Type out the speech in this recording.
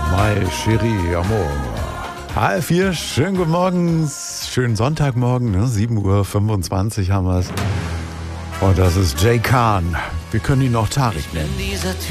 My Chérie Amour. H4, schönen guten Morgen, schönen Sonntagmorgen, ne? 7:25 Uhr haben wir es. Und das ist Jay Khan. Wir können ihn auch Tarek nennen.